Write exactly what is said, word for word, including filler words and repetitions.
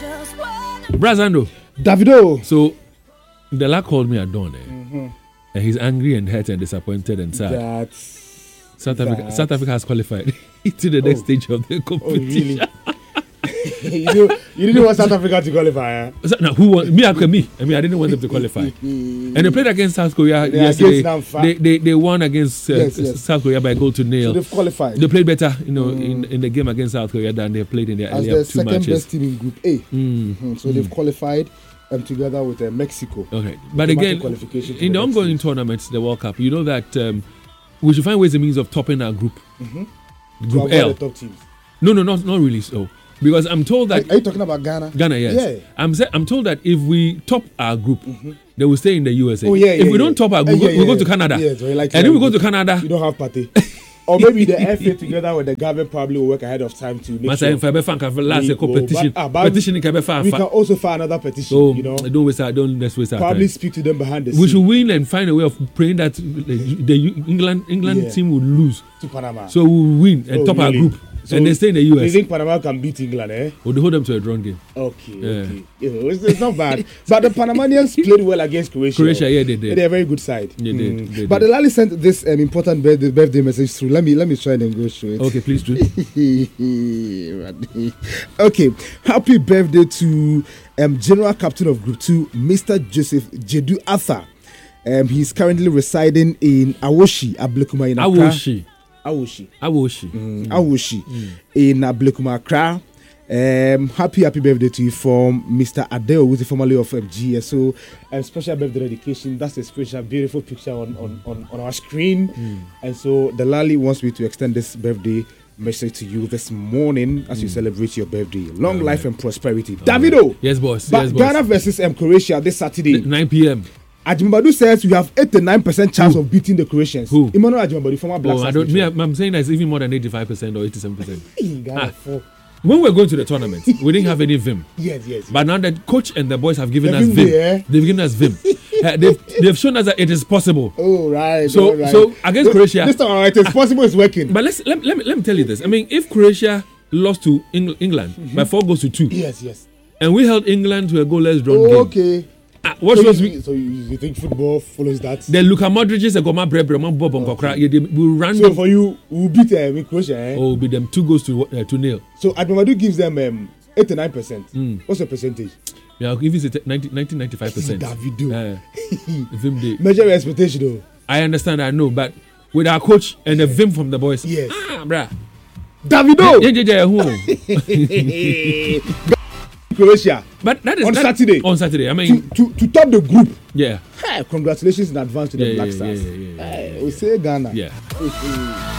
Brazando. Davido. So, the lad called me at dawn, eh? Mm-hmm. And he's angry and hurt and disappointed and sad. That's South Africa, that. South Africa has qualified to the next Oh. stage of the competition. Oh, really? you, know, you didn't want South Africa to qualify, eh? So, now, who won? Me, I, me. I mean, I didn't want them to qualify. And they played against South Korea Yeah, yesterday. against They, they they won against uh, Yes, yes. South Korea by a goal to nil. So they've qualified. They played better, you know, in, in the game against South Korea than they played in their As earlier the two second matches. best team in Group A. Mm. Mhm. So they've qualified um, together with uh, Mexico. Okay, but Automatic again, qualification to in the the next ongoing stage. tournaments, the World Cup, you know that um, we should find ways and means of topping our group. Mm-hmm. Group To avoid L. the top teams. No, no, not not really so. Because I'm told Are, that are you talking about Ghana? Ghana, yes. Yeah. I'm sa- I'm told that if we top our group, they will stay in the U S A. Oh, yeah, if yeah, we yeah. don't top our Uh, group, yeah, we yeah, go to yeah. Canada. Yeah, so you like and if we go you- to Canada, You don't have party. Or maybe the F A together with the government probably will work ahead of time to make Masa sure. in Fabe Fan can last we a competition. go. But, ah, but Petition in Fabe Fan. We can also file another petition, So you know. don't waste our don't let's waste our Probably time. speak to them behind the We scenes should win and find a way of praying that the, the England England Yeah. team will lose. to Panama. So we'll win and Oh, top our really? group. So and they stay in the U You S. think Panama can beat England, eh? Or they hold them to a drawn game. Okay, Yeah. okay. Yeah, it's, it's not bad. But the Panamanians played well against Croatia. Croatia, yeah, they did. They're a very good side. Yeah, they did, they But did. the Lali sent this um, important birthday, birthday message through. Let me let me try and go through it. Okay, please do. Okay, happy birthday to um, General Captain of Group Two, Mister Joseph Jedu Arthur. Um, he's currently residing in Awoshi, Ablekuma in Accra. Awoshi. Awoshi. Awoshi. Mm, Awoshi in Ablekuma, Accra. Um, happy happy birthday to you from Mister Adeo, who's the formerly of um, G S O. And special birthday dedication. That's a special, beautiful picture on on, on, on our screen. Mm. And so the Lali wants me to extend this birthday message to you this morning as you celebrate your birthday. Long All life right. and prosperity. Davido. Yes, boss. But Yes, boss. Ghana versus um, Croatia this Saturday. nine p.m. Ajimbadu says you have eighty-nine percent chance Who? of beating the Croatians. Who? Emmanuel Ajimbadu, former Black Oh, I Stars don't. Me, legend. I'm saying that it's even more than eighty-five percent or eighty-seven percent. Ghana Ah. for- When we were going to the tournament, we didn't have any vim. Yes, yes. But now the coach and the boys have given The us vim vim. there. They've given us vim. Uh, they've, they've shown us that it is possible. Oh, right. So- all right. so against This- Croatia- This time, all right, it's possible it's working. But let's let, let, me, let me tell you this. I mean, if Croatia lost to Eng- England by four goals to two, Yes, yes. and we held England to a goalless drawn game, Okay. ah, what so, shows you, we? so you, you think football follows that? The Luka Modric is a goma brebre, man bob on kokra. Yeah, they will run So them. for you, we'll beat uh, with Croatia. Eh? Oh, be them two goals to uh, to nil. So Admamadu gives them um, eighty-nine percent. Mm. What's the percentage? Yeah, I'll give you nineteen ninety-five percent. Davido. Uh, vim day. Measure your expectation though. I understand, I know, but with our coach and the vim from the boys, Yes. ah, bruh. Davido! Yeah, yeah, yeah, who? Croatia But that is On that- Saturday. On Saturday, I to, mean, to, to top the group. yeah, Hey, congratulations in advance to the Yeah, Black yeah, Stars. yeah, yeah, yeah, Hey, we say Ghana. yeah.